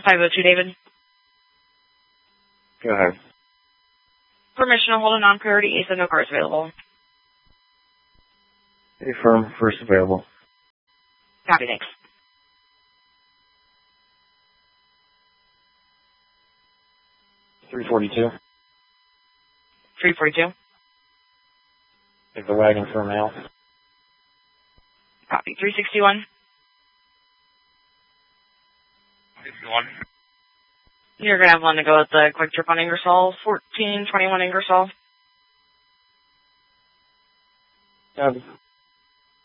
502, David. Go ahead. Permission to hold a non-priority ASA, no cars available. Affirm, first available. Copy, thanks. $342. 342. Take the wagon for a mail. Copy. 361. 61. You're going to have one to go with the quick trip on Ingersoll. 1421 Ingersoll. Copy.